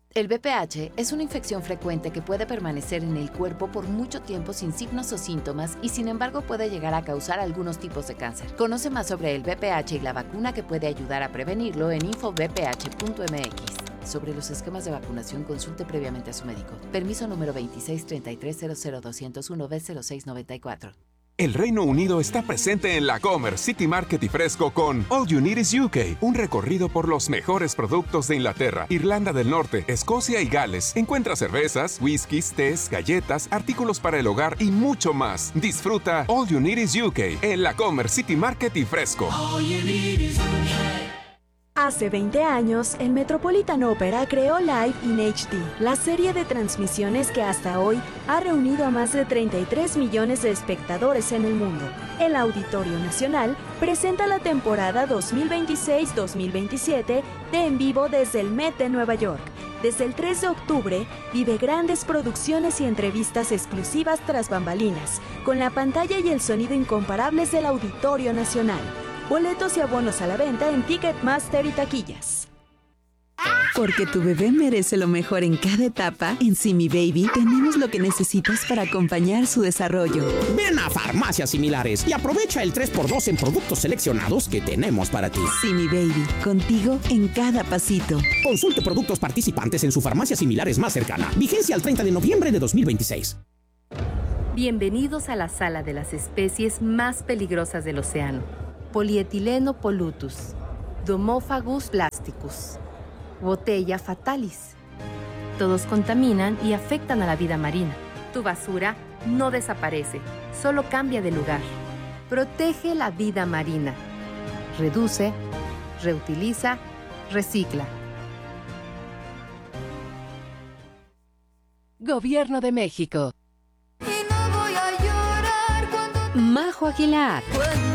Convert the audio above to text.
El VPH es una infección frecuente que puede permanecer en el cuerpo por mucho tiempo sin signos o síntomas y sin embargo puede llegar a causar algunos tipos de cáncer. Conoce más sobre el VPH y la vacuna que puede ayudar a prevenirlo en infovph.mx. Sobre los esquemas de vacunación, consulte previamente a su médico. Permiso número 2633000201B0694. El Reino Unido está presente en la Comer, City Market y Fresco con All You Need is UK, un recorrido por los mejores productos de Inglaterra, Irlanda del Norte, Escocia y Gales. Encuentra cervezas, whiskies, tés, galletas, artículos para el hogar y mucho más. Disfruta All You Need is UK en la Comer, City Market y Fresco. All you need is UK. Hace 20 años, el Metropolitan Opera creó Live in HD, la serie de transmisiones que hasta hoy ha reunido a más de 33 millones de espectadores en el mundo. El Auditorio Nacional presenta la temporada 2026-2027 de En Vivo desde el Met de Nueva York. Desde el 3 de octubre, vive grandes producciones y entrevistas exclusivas tras bambalinas, con la pantalla y el sonido incomparables del Auditorio Nacional. Boletos y abonos a la venta en Ticketmaster y taquillas. Porque tu bebé merece lo mejor en cada etapa, en Simi Baby tenemos lo que necesitas para acompañar su desarrollo. Ven a Farmacias Similares y aprovecha el 3x2 en productos seleccionados que tenemos para ti. Simi Baby, contigo en cada pasito. Consulte productos participantes en su farmacia similares más cercana. Vigencia al 30 de noviembre de 2026. Bienvenidos a la sala de las especies más peligrosas del océano. Polietileno pollutus, Domophagus plasticus, Botella fatalis. Todos contaminan y afectan a la vida marina. Tu basura no desaparece, solo cambia de lugar. Protege la vida marina. Reduce, reutiliza, recicla. Gobierno de México. Y no voy a llorar cuando Majo Aguilar.